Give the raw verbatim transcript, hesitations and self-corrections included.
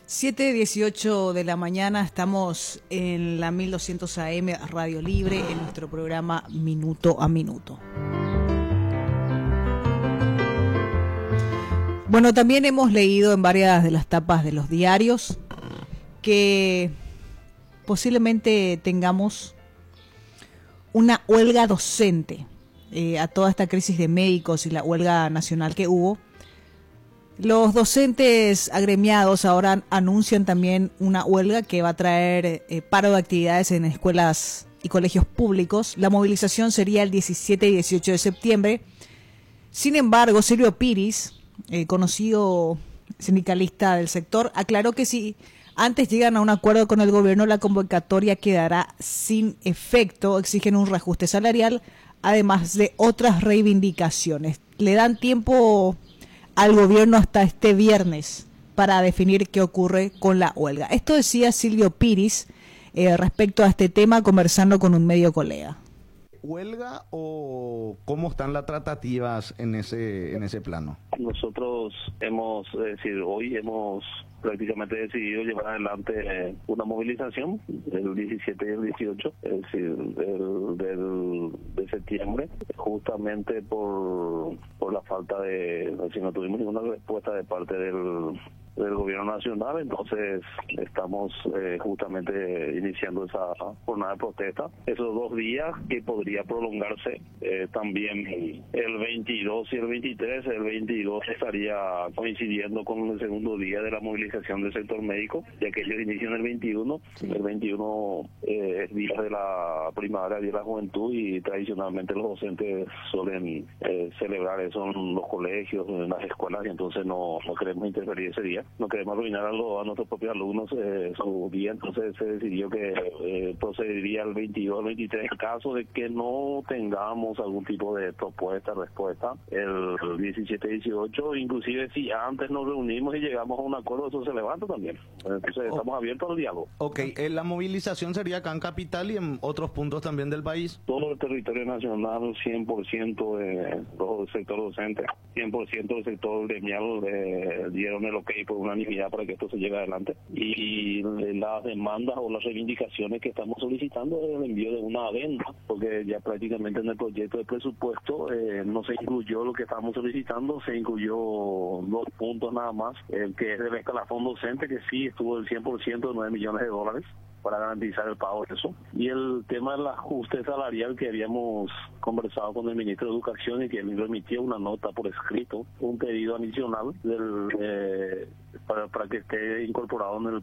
siete dieciocho de la mañana, estamos en la mil doscientos A M Radio Libre en nuestro programa Minuto a Minuto. Bueno, también hemos leído en varias de las tapas de los diarios que posiblemente tengamos una huelga docente eh, a toda esta crisis de médicos y la huelga nacional que hubo. Los docentes agremiados ahora anuncian también una huelga que va a traer eh, paro de actividades en escuelas y colegios públicos. La movilización sería el diecisiete y dieciocho de septiembre. Sin embargo, Silvio Piris, eh, conocido sindicalista del sector, aclaró que si antes llegan a un acuerdo con el gobierno, la convocatoria quedará sin efecto. Exigen un reajuste salarial, además de otras reivindicaciones. Le dan tiempo al gobierno hasta este viernes para definir qué ocurre con la huelga. Esto decía Silvio Piris eh, respecto a este tema conversando con un medio colega. ¿Huelga o cómo están las tratativas en ese en ese plano? Nosotros hemos, es decir, hoy hemos prácticamente decidido llevar adelante una movilización el diecisiete y el dieciocho, es decir, del, del, de septiembre, justamente por, por la falta de, es decir, no tuvimos ninguna respuesta de parte del del gobierno nacional, entonces estamos eh, justamente iniciando esa jornada de protesta. Esos dos días que podría prolongarse eh, también el veintidós y el veintitrés, el veintidós estaría coincidiendo con el segundo día de la movilización del sector médico, ya que ellos inician el veintiuno, sí. El veintiuno eh, es día de la primavera, día de la juventud, y tradicionalmente los docentes suelen eh, celebrar eso en los colegios, en las escuelas, y entonces no, no queremos interferir ese día. No queremos arruinar a, lo, a nuestros propios alumnos eh, su día, entonces se decidió que eh, procedería el veintidós, el veintitrés, en caso de que no tengamos algún tipo de propuesta, respuesta, el diecisiete, dieciocho, inclusive si antes nos reunimos y llegamos a un acuerdo, eso se levanta también. Entonces estamos oh. abiertos al diálogo. Ok, eh, la movilización sería acá en Capital y en otros puntos también del país. Todo el territorio nacional, cien por ciento de todo el sector docente, cien por ciento del sector gremial eh, dieron el ok por unanimidad para que esto se lleve adelante, y las demandas o las reivindicaciones que estamos solicitando es el envío de una adenda, porque ya prácticamente en el proyecto de presupuesto eh, no se incluyó lo que estamos solicitando, se incluyó dos puntos nada más, el que es del escalafón docente, que sí estuvo el cien por ciento de nueve millones de dólares para garantizar el pago de eso, y el tema del ajuste salarial que habíamos conversado con el ministro de Educación y que él remitió una nota por escrito, un pedido adicional del, eh, para, para que esté incorporado en el